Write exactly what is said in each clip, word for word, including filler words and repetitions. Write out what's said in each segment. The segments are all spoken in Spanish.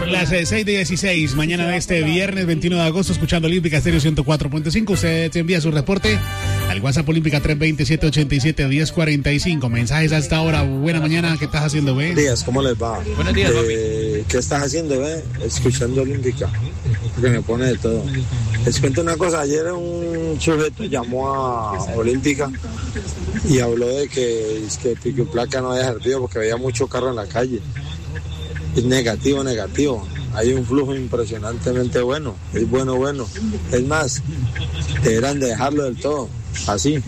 Son las seis de dieciséis, mañana de este viernes veintiuno de agosto, escuchando Olímpica Estéreo ciento cuatro punto cinco. Usted envía su reporte al WhatsApp Olímpica tres dos cero, siete ocho siete, uno cero cuatro cinco. Mensajes hasta ahora. Buena mañana, ¿qué estás haciendo, ve? Buenos días, ¿cómo les va? Buenos días, eh, ¿Qué estás haciendo, ve? Escuchando Olímpica, que me pone de todo. Les cuento una cosa, ayer un sujeto llamó a Olímpica y habló de que, es que Pico y Placa no había servido porque había mucho carro en la calle. Es negativo, negativo. Hay un flujo impresionantemente bueno. Es bueno, bueno. Es más, deberán de dejarlo del todo. Así.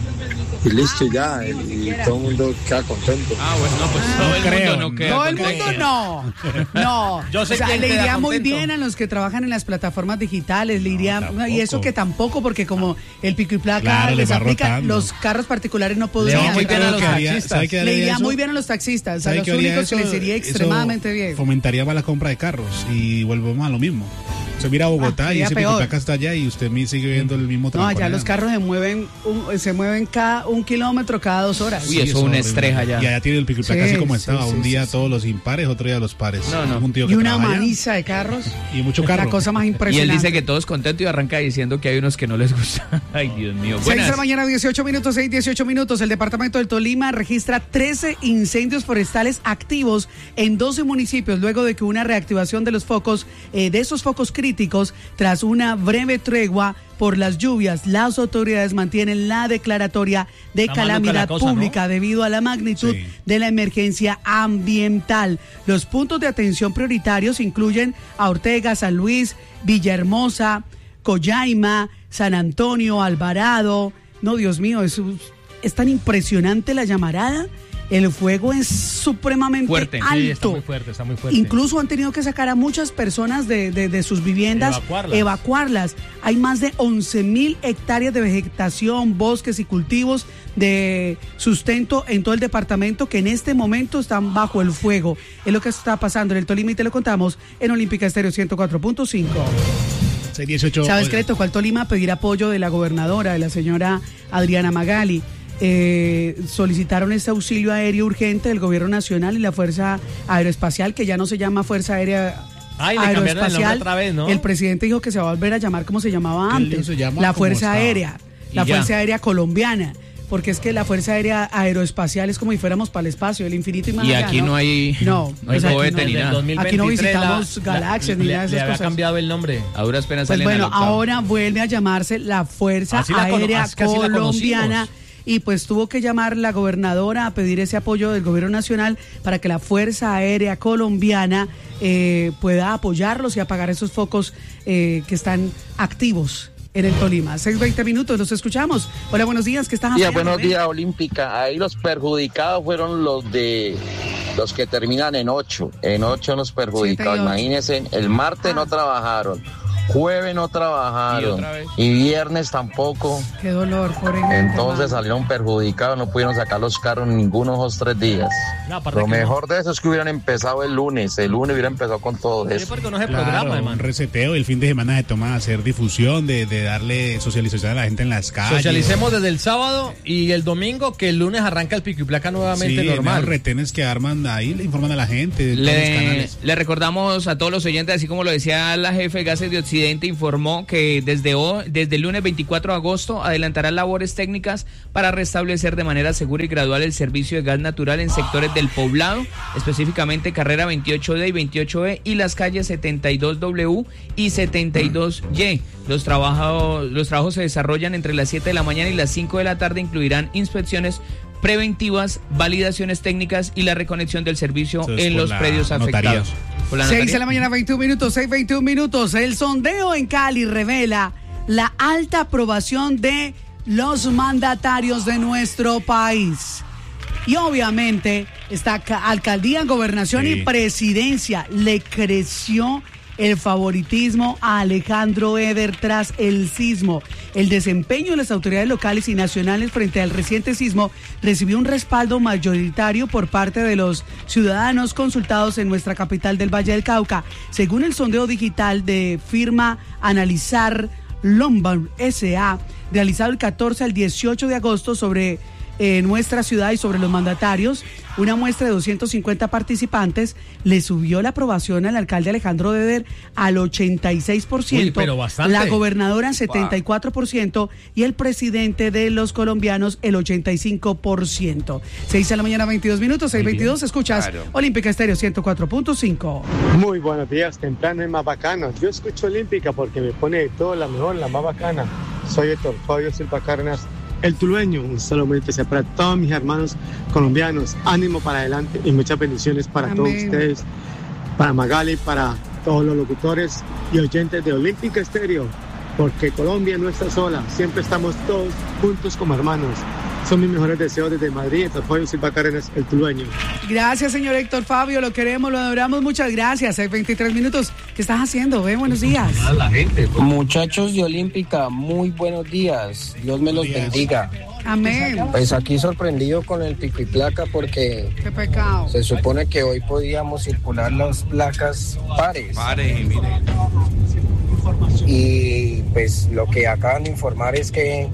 Y listo ya. Y, y todo el mundo queda contento. Ah, bueno, no, pues todo no el creo, mundo no queda Todo el contento. mundo no. No. Yo sé o sea, quién le queda iría muy contento. bien a los que trabajan en las plataformas digitales, le iría, No, y eso que tampoco, porque como el pico y placa Claro, les les va aplica, rotando. los carros particulares no Le podrían. va muy bien a los ¿Sabe qué haría- taxistas. ¿sabe qué Le haría iría eso? muy bien a los taxistas, a ¿Sabe los qué haría únicos que eso? les iría Eso extremadamente bien. Fomentaría más la compra de carros y volvemos a lo mismo. Usted mira a Bogotá Ah, y sería ese pico peor. placa está allá y usted me sigue viendo el mismo No, trancón allá allá. los carros se mueven, un- se mueven cada un kilómetro cada dos horas. Uy, eso es una horrible. estrés allá. Y allá tiene el pico y placa Sí, así como sí, estaba. sí, un sí, día sí. todos los impares, otro día los pares. No, no. Un tío que Y una trabaja allá. maniza de carros. Y mucho Es carro. la cosa más Y él impresionante. dice que todos contentos y arranca diciendo que hay unos que no les gusta. Ay, Dios mío. seis de la Buenas. mañana, dieciocho minutos, seis, dieciocho minutos. El departamento del Tolima registra trece incendios forestales activos en doce municipios, luego de que una reactivación de los focos, eh, de esos focos críticos, tras una breve tregua por las lluvias. Las autoridades mantienen la declaratoria de Está más loca calamidad la cosa, ¿no? pública debido a la magnitud Sí. de la emergencia ambiental. Los puntos de atención prioritarios incluyen a Ortega, San Luis, Villahermosa, Collaima, San Antonio, Alvarado. No, Dios mío, es, es tan impresionante la llamarada. El fuego es supremamente Fuerte. Sí, alto. Sí, está muy fuerte, está muy fuerte. Incluso han tenido que sacar a muchas personas de, de, de sus viviendas, Evacuarlas. evacuarlas. Hay más de once mil hectáreas de vegetación, bosques y cultivos de sustento en todo el departamento que en este momento están bajo el fuego. Es lo que está pasando en el Tolima y te lo contamos en Olímpica Estéreo ciento cuatro punto cinco. seis dieciocho. ¿Sabes qué le tocó al Tolima? A pedir apoyo de la gobernadora, de la señora Adriana Magali. Eh, solicitaron este auxilio aéreo urgente del gobierno nacional y la Fuerza Aeroespacial, que ya no se llama Fuerza Aérea Ay, le cambiaron el nombre Aeroespacial. otra vez, ¿no? El presidente dijo que se va a volver a llamar como se llamaba Que antes, se llama la como Fuerza estaba. Aérea, Y la ya. Fuerza Aérea Colombiana, porque es que la Fuerza Aérea Aeroespacial es como si fuéramos para el espacio, el infinito y más Y allá, aquí no hay- no, no hay pues aquí cohete no. ni Desde el nada. dos mil Aquí no veintitrés visitamos la- galaxias la- ni nada de le- esas le había cosas. cambiado el nombre. A duras penas Pues salen bueno, al octavo. ahora vuelve a llamarse la Fuerza Así la cono- Aérea así que así la Colombiana. conocimos. Y pues tuvo que llamar la gobernadora a pedir ese apoyo del gobierno nacional para que la Fuerza Aérea Colombiana eh, pueda apoyarlos y apagar esos focos eh, que están activos en el Tolima. seis, veinte minutos, los escuchamos. Hola, buenos días, ¿qué estás Días, haciendo? buenos días, Olímpica. Ahí los perjudicados fueron los de los que terminan en ocho. En ocho los perjudicados. Siete y ocho. Imagínense, el martes Ah. no trabajaron, jueves no Y trabajaron otra vez. y viernes tampoco. Qué dolor, por ejemplo. Entonces salieron perjudicados, no pudieron sacar los carros ninguno de esos tres días. No, aparte Lo que no. mejor de eso es que hubieran empezado el lunes. El lunes hubieran empezado con todo Sí, eso. porque no es el Claro, programa, un hermano. reseteo. El fin de semana se toma a hacer difusión, de, de darle socialización a la gente en las calles. Socialicemos desde el sábado y el domingo, que el lunes arranca el pico y placa nuevamente Sí, normal. Los retenes que arman ahí le informan a la gente de todos los Le, canales. le recordamos a todos los oyentes, así como lo decía la jefe de Gases de Occidente, informó que desde, hoy, desde el lunes veinticuatro de agosto adelantará labores técnicas para restablecer de manera segura y gradual el servicio de gas natural en sectores del poblado, específicamente carrera veintiocho D y veintiocho E y las calles setenta y dos W y setenta y dos Y. Los trabajos, los trabajos se desarrollan entre las siete de la mañana y las cinco de la tarde, incluirán inspecciones preventivas, validaciones técnicas y la reconexión del servicio Eso es en por los la predios notaría. afectados. Por la seis notaría. de la mañana, veintiún minutos, seis, veintiún minutos. El sondeo en Cali revela la alta aprobación de los mandatarios de nuestro país. Y obviamente esta ca- alcaldía, gobernación Sí. y presidencia le creció el favoritismo a Alejandro Eder tras el sismo. El desempeño de las autoridades locales y nacionales frente al reciente sismo recibió un respaldo mayoritario por parte de los ciudadanos consultados en nuestra capital del Valle del Cauca. Según el sondeo digital de firma Analizar Lombard S A, realizado el catorce al dieciocho de agosto sobre en nuestra ciudad y sobre los mandatarios. Una muestra de doscientos cincuenta participantes le subió la aprobación al alcalde Alejandro Eder al ochenta y seis por ciento, Uy, pero bastante. la gobernadora en setenta y cuatro por ciento y el presidente de los colombianos el ochenta y cinco por ciento. seis de la mañana, veintidós minutos, seis veintidós, escuchas Claro. Olímpica Estéreo ciento cuatro punto cinco. Muy buenos días, temprano es más bacano. Yo escucho Olímpica porque me pone de todo la mejor, la más bacana. Soy Héctor Fabio Silva Cárdenas, el tulueño. Un saludo muy especial para todos mis hermanos colombianos. Ánimo para adelante y muchas bendiciones para Amén. todos ustedes, para Magali, para todos los locutores y oyentes de Olímpica Estéreo, porque Colombia no está sola, siempre estamos todos juntos como hermanos. Son mis mejores deseos desde Madrid, Héctor Fabio Silva Cárdenas, el tulueño. Gracias, señor Héctor Fabio, lo queremos, lo adoramos, muchas gracias. Hay veintitrés minutos. ¿Qué estás haciendo? Ve, buenos días. Muchachos de Olímpica, muy buenos días. Dios me los bendiga. Amén. Pues aquí sorprendido con el pico y placa porque Qué pecado. se supone que hoy podíamos circular las placas pares. Pare y mire. Y pues lo que acaban de informar es que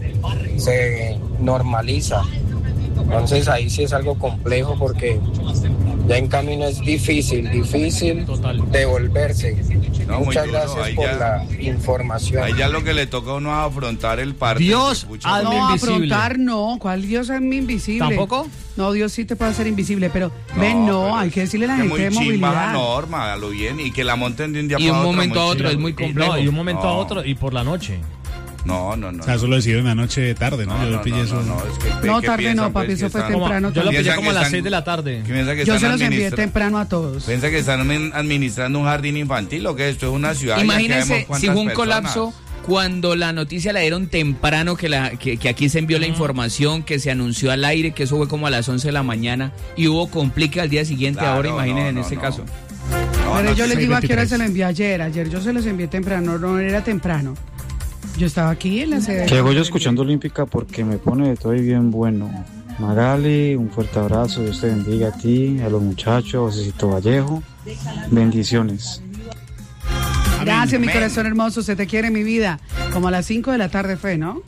se normaliza. Entonces ahí sí es algo complejo porque ya en camino es difícil, difícil devolverse. No, muy Muchas duro, gracias ahí por ya- la información. Ahí ya lo que le toca a uno es afrontar el parte. Dios, Pucha, hazme No, invisible. afrontar no. ¿Cuál Dios es mi invisible? ¿Tampoco? No, Dios sí te puede hacer invisible, pero ven, no, pero hay que decirle a la que gente de muy chimba la movilidad. norma, a lo bien, y que la monten de un día Y de para un otro. momento a muy otro chimba. es muy Y, complejo. no, y un momento a No. otro y por la noche. No, no, no. O sea, eso lo decidieron anoche tarde, ¿no? No, Yo no, pillé no, eso. no, no, es que, No, ¿qué tarde piensan, no, papi, pues, eso que fue están- temprano. Como- yo lo Piensan pillé que como a las están- seis de la tarde. que piensan que Yo están se los envié administra- temprano a todos. Piensa que están admin- administrando un jardín infantil o que esto es una ciudad. ya que Imagínense vemos si cuántas fue un personas. colapso cuando la noticia la dieron temprano, que, la, que, que aquí se envió la información, que se anunció al aire, que eso fue como a las once de la mañana y hubo complique al día siguiente. Claro, Ahora imagínense no, en no, este no. caso. No, Pero no, yo sí, les sí. digo a qué hora veintitrés. se lo envié ayer. Ayer yo se los envié temprano, no era temprano. Yo estaba aquí en la sede. Que hago yo escuchando Olímpica porque me pone de todo y bien bueno. Magali, un fuerte abrazo, Dios te bendiga a ti, a los muchachos, a Josecito Vallejo. Bendiciones. Gracias, mi Amén. corazón hermoso, se te quiere mi vida. Como a las cinco de la tarde fue, ¿no?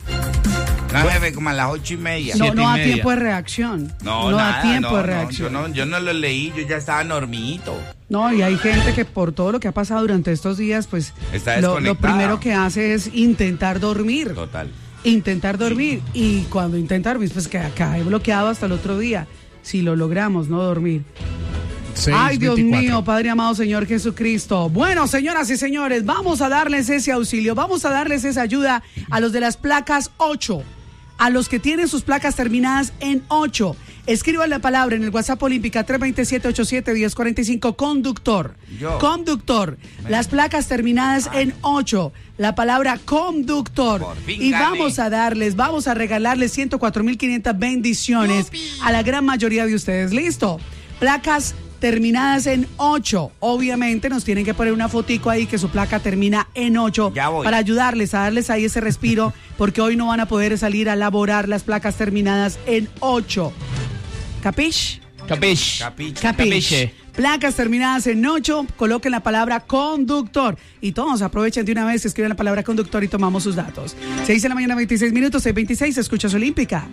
No, jefe, como a las ocho y media. No, Siete no y da media. tiempo de reacción. No, no nada, da tiempo no, de no, reacción. yo, no, yo no lo leí, yo ya estaba normito. No, y hay gente que por todo lo que ha pasado durante estos días, pues Está lo, lo desconectada. primero que hace es intentar dormir. Total. Intentar dormir. Y cuando intenta dormir, pues que acá he bloqueado hasta el otro día. Si lo logramos, no dormir. seis Ay, Dios veinticuatro. mío, Padre amado Señor Jesucristo. Bueno, señoras y señores, vamos a darles ese auxilio, vamos a darles esa ayuda a los de las placas ocho, a los que tienen sus placas terminadas en ocho. Escriban la palabra en el WhatsApp Olímpica tres dos siete, ocho siete, uno cero cuatro cinco, conductor. Yo. Conductor. Las placas terminadas en ocho. La palabra conductor. Por fin Y gané. vamos a darles, vamos a regalarles ciento cuatro mil quinientas bendiciones a la gran mayoría de ustedes. ¿Listo? Placas terminadas en ocho. Obviamente nos tienen que poner una fotico ahí que su placa termina en ocho Ya voy. para ayudarles a darles ahí ese respiro porque hoy no van a poder salir a laborar las placas terminadas en ocho. ¿Capish? Capish. Capiche. Capish. Capiche. Placas terminadas en ocho, coloquen la palabra conductor. Y todos aprovechen de una vez, escriben la palabra conductor y tomamos sus datos. seis de la mañana, veintiséis minutos, seis veintiséis, escuchas Olímpica.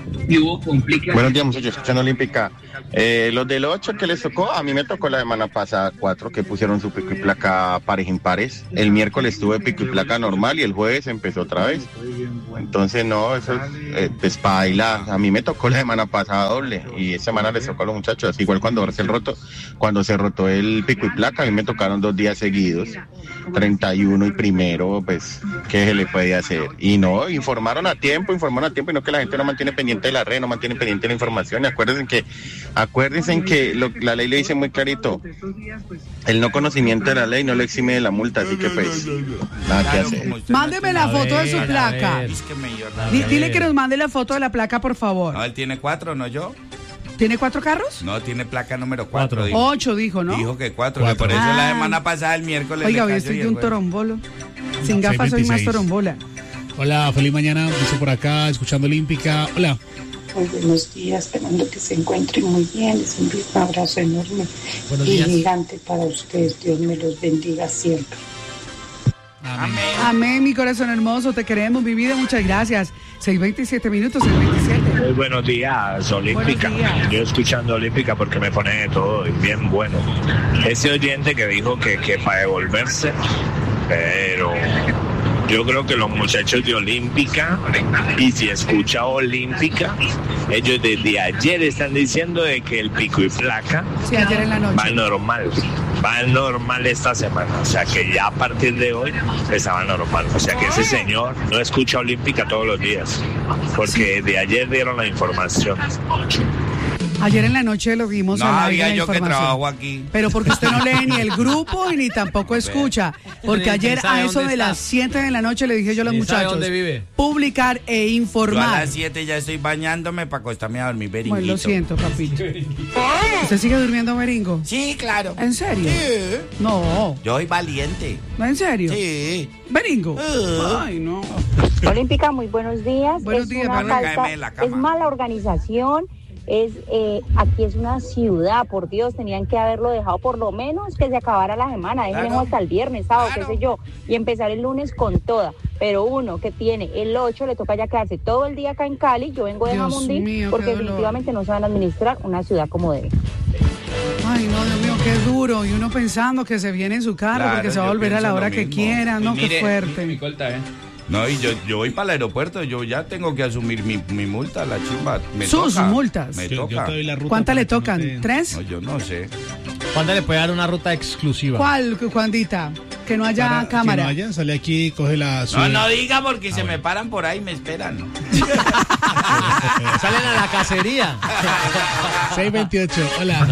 Buenos días, muchachos, escuchando Olímpica. Eh, los del ocho que les tocó, a mí me tocó la semana pasada cuatro que pusieron su pico y placa pares impares. El miércoles tuve pico y placa normal y el jueves empezó otra vez. Entonces, no, eso es eh, pues, paila. A mí me tocó la semana pasada doble y esta semana les tocó a los muchachos. Igual cuando se roto, cuando se rotó el pico y placa, a mí me tocaron dos días seguidos. treinta y uno y primero, pues, ¿qué se le puede hacer? Y no, informaron a tiempo, informaron a tiempo y no que la gente no mantiene pendiente de la red, no mantiene pendiente de la información. Y acuérdense que, acuérdense que lo, la ley le dice muy clarito, el no conocimiento de la ley no lo exime de la multa, así que pues, nada que hacer. Mándeme la A foto de ver, su a placa. ver. Es que me dio- Di- Dile que nos mande la foto de la placa, por favor. No, él tiene cuatro, no yo. ¿Tiene cuatro carros? No, tiene placa número Cuatro. cuatro. Dijo, Ocho, dijo, ¿no? dijo que cuatro. Cuatro. que Por eso Ah. la semana pasada, el miércoles. Oiga, le hoy cayó estoy y de el un jueves. torombolo. Sin gafas soy más veintiséis. torombola. Hola, feliz mañana. Dice por acá, escuchando Olímpica. Hola. Muy buenos días, esperando que se encuentren muy bien. Les envío un abrazo enorme Buenos y días. gigante para ustedes. Dios me los bendiga siempre. Amén. Amén, mi corazón hermoso, te queremos, mi vida, muchas gracias. seis veintisiete minutos, seis veintisiete. Muy buenos días, Olímpica. Buenos días. Yo escuchando Olímpica porque me pone de todo y bien bueno. Ese oyente que dijo que, que para devolverse, pero yo creo que los muchachos de Olímpica, y si escucha Olímpica, ellos desde ayer están diciendo de que el pico y placa Sí, ayer en la noche. va normal, va normal esta semana, o sea que ya a partir de hoy estaba normal, o sea que ese señor no escucha Olímpica todos los días, porque de ayer dieron la información. Ayer en la noche lo vimos No al aire había la yo que información. trabajo aquí. Pero porque usted no lee ni el grupo y ni tampoco escucha. Porque ayer ¿Sabe a eso dónde de está? las siete de la noche le dije yo a los Ni sabe muchachos, dónde vive. publicar e Yo a informar. las siete ya estoy bañándome para acostarme a dormir beringuito. Bueno, lo siento, papito. ¿Usted sigue durmiendo meringo? Sí, claro. ¿En serio? Sí. No. Yo soy valiente. ¿No en serio? Sí. Beringo. Uh. Ay, no. Olímpica, muy buenos días. Buenos es días, una Bárbara. falta, Cáeme en la cama. es mala organización. Es eh, aquí es una ciudad, por Dios, tenían que haberlo dejado por lo menos que se acabara la semana, déjenlo Claro. hasta el viernes, sábado, Claro. qué sé yo, y empezar el lunes con toda. Pero uno que tiene el ocho le toca ya quedarse todo el día acá en Cali, yo vengo de Dios Jamundí, mío, qué porque dolor. definitivamente no saben administrar una ciudad como debe. Ay, no, Dios mío, qué duro. Y uno pensando que se viene en su carro Claro, porque se va a yo volver a la pienso hora lo que mismo. quiera. No, Mire, qué fuerte. mi colta, ¿eh? No, y yo, yo voy para el aeropuerto, yo ya tengo que asumir mi, mi multa, la chimba. Me Sus toca, multas. Me Yo, yo toca. te doy la ruta. ¿Cuántas para le que no tocan? te- ¿Tres? No, yo no sé. ¿Cuándo le puede dar una ruta exclusiva? ¿Cuál, Juandita? Que no haya Para- cámara. Que no haya, sale aquí, coge la... No, sube- no diga porque Ah, se bueno. me paran por ahí y me esperan. Salen a la cacería. seis veintiocho, hola.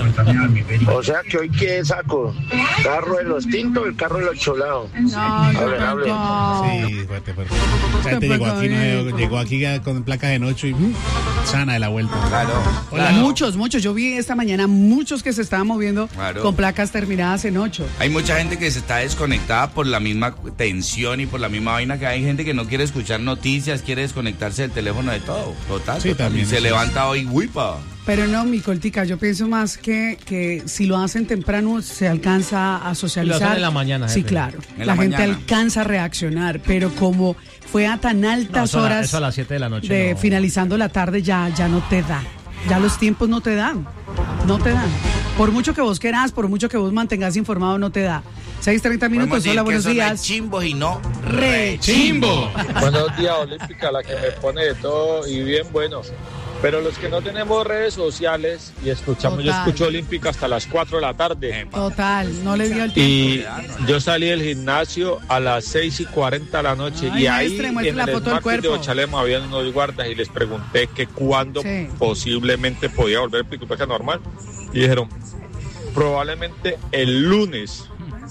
O sea que hoy qué saco, carro de los tintos o el carro de los cholados. No, no, Hablen, no, hablen. no. Sí, fuerte, fuerte. Esa gente llegó aquí, no, llegó, llegó aquí ya con placas en ocho y mm, sana de la vuelta. Claro. Hola. Muchos, muchos. Yo vi esta mañana muchos que se estaban moviendo Claro. con placas terminadas en ocho. Hay mucha gente que se está desconectada por la misma tensión y por la misma vaina que hay gente que no quiere escuchar noticias, quiere desconectarse del teléfono de todo. Total, Sí, total. también, Y se sí. levanta hoy, huipa. Pero no, mi coltica, yo pienso más que, que si lo hacen temprano se alcanza a socializar. Lo hacen en la mañana, Sí, jefe. claro. En La, la gente mañana. alcanza a reaccionar, pero como fue a tan No, altas eso, a la- horas eso a las siete de la noche. de no. finalizando la tarde ya, ya no te da. Ya los tiempos no te dan. No te dan. Por mucho que vos querás, por mucho que vos mantengas informado, no te da. seis treinta minutos, Podemos decir hola, que buenos eso no días. es chimbos y no Re chimbo. Buenos días, Olímpica, la que me pone de todo y bien bueno. Pero los que no tenemos redes sociales y escuchamos, yo Total. escucho Olímpica hasta las cuatro de la tarde. Total, no le dio el tiempo. Y yo salí del gimnasio a las seis y cuarenta de la noche. Ay, y ahí maestre, en muestre el la foto del Smartfit de cuerpo. Ochalema habían unos guardas y les pregunté que cuándo Sí. posiblemente podía volver el pico y placa normal. Y dijeron, probablemente el lunes.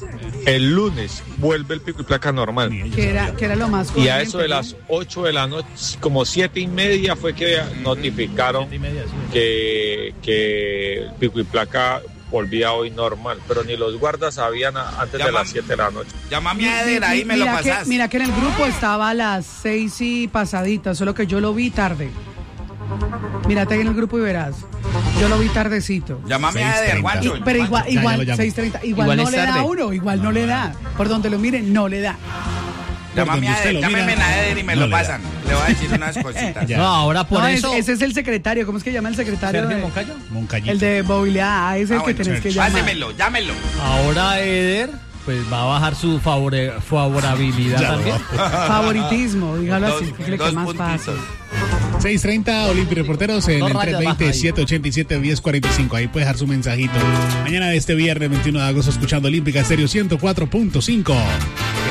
El lunes vuelve el pico y placa normal. Que era, que era lo más Y a corriente, eso de ¿no? las ocho de la noche, como siete y media fue que notificaron que, que el pico y placa volvía hoy normal, pero ni los guardas sabían a- antes de Llama- las siete de la noche. Llámame a Eder, ahí me lo mira que, pasas. mira que en el grupo estaba a las seis y pasadita, solo que yo lo vi tarde. Mírate ahí en el grupo y verás. Yo lo vi tardecito. Llámame a Eder, seis treinta. Guancho. Y- pero igual, Ya, ya lo igual, llamo. seis treinta, igual, Igual no es le da tarde. a uno, igual no le da. Por donde lo miren, no le da. Llámame donde a usted Eder, lo mira, llámeme a Eder y me no lo le da. pasan. Le voy a decir unas cositas. Ya. No, ahora por No, es- eso. ese es el secretario, ¿cómo es que llama el secretario? Sergio de- Moncayo. Moncallito. El de movilidad, ah, ese es Ah, el que bueno, tenés que llamar. Pásemelo, llámelo. Ahora Eder, pues va a bajar su favore- favorabilidad Ya lo también. Favoritismo, dígalo Dos- así, que le dos queda más puntitos. fácil. seis treinta, Olimpia Reporteros en Dos el rayas tres veinte, baja ahí. siete ochenta y siete, diez cuarenta y cinco. Ahí puede dejar su mensajito. Mañana de este viernes veintiuno de agosto escuchando Olímpica Estéreo ciento cuatro punto cinco.